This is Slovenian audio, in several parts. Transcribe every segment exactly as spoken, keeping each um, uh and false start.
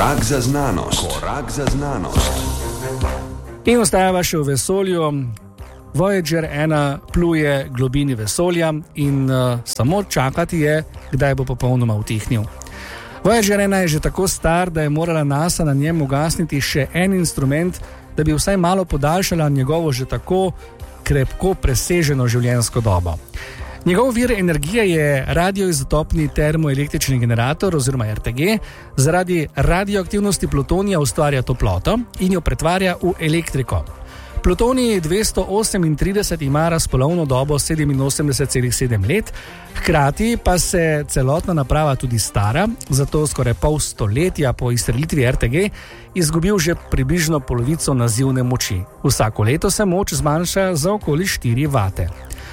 Korak za znanost. Korak za znanost. In ostajava še v vesolju. Voyager ena pluje globini vesolja in uh, samo čakati je, kdaj bo popolnoma utihnil. Voyager ena je že tako star, da je morala NASA na njem ugasniti še en instrument, da bi vsaj malo podaljšala njegovo že tako krepko preseženo življenjsko dobo. Njegov vir energije je radioizotopni termoelektrični generator oziroma R T G. Zaradi radioaktivnosti plutonija ustvarja toploto in jo pretvarja v elektriko. Plutonij dvesto osemintrideset ima razpolovno dobo sedeminosemdeset celih sedem let, hkrati pa se celotna naprava tudi stara, zato skoraj pol stoletja po izstrelitvi R T G izgubil že približno polovico nazivne moči. Vsako leto se moč zmanjša za okoli štiri vate.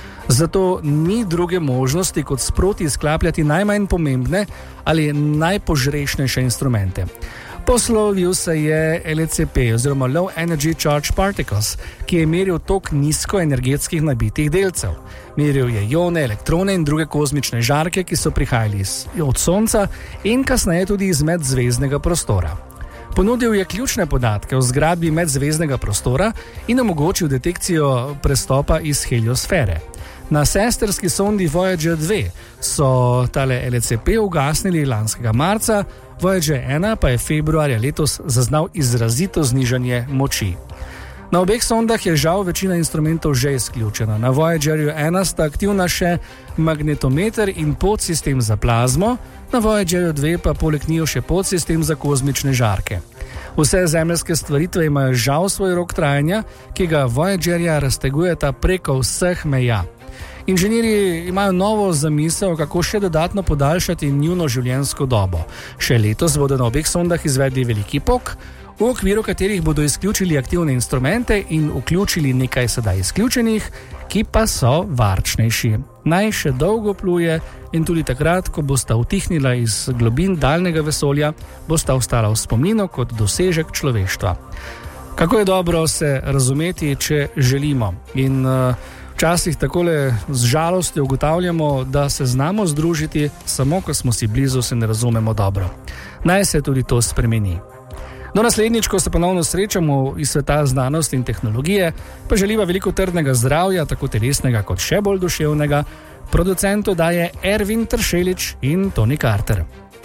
Zato ni druge možnosti, kot sproti izklapljati najmanj pomembne ali najpožrešnejše instrumente. Poslovil se je L C P oziroma Low Energy Charge Particles, ki je meril tok nizkoenergetskih nabitih delcev. Meril je ione, elektrone in druge kozmične žarke, ki so prihajali od Sonca in kasneje tudi iz medzvezdnega prostora. Ponudil je ključne podatke o zgradbi medzvezdnega prostora in omogočil detekcijo prestopa iz heliosfere. Na sestrski sondi Voyager dve so tale L C P ugasnili lanskega marca, Voyager ena pa je februarja letos zaznal izrazito znižanje moči. Na obeh sondah je žal večina instrumentov že izključena. Na Voyagerju ena sta aktivna še magnetometer in podsistem za plazmo, na Voyagerju dve pa poleg njiju še podsistem za kozmične žarke. Vse zemeljske stvaritve imajo žal svoj rok trajanja, ki ga Voyagerja raztegujeta preko vseh meja. Inženirji imajo novo zamisel, kako še dodatno podaljšati njuno življenjsko dobo. Še letos bodo na obeh sondah izvedli veliki pok, v okviru katerih bodo izključili aktivne instrumente in vključili nekaj sedaj izključenih, ki pa so varčnejši. Naj še dolgo pluje in tudi takrat, ko bosta utihnila iz globin daljnega vesolja, bosta ostala v spominu kot dosežek človeštva. Kako je dobro se razumeti, če želimo. In uh, včasih takole z žalostjo ugotavljamo, da se znamo združiti, samo ko smo si blizu, se ne razumemo dobro. Naj se tudi to spremeni. Do naslednjič, ko se ponovno srečamo iz sveta znanosti in tehnologije, pa želiva veliko trdnega zdravja, tako telesnega kot še bolj duševnega, producentu daje Ervin Tršelič in Tony Carter.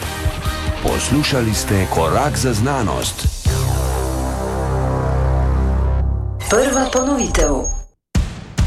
Poslušali ste Korak za znanost. Prva ponovitev.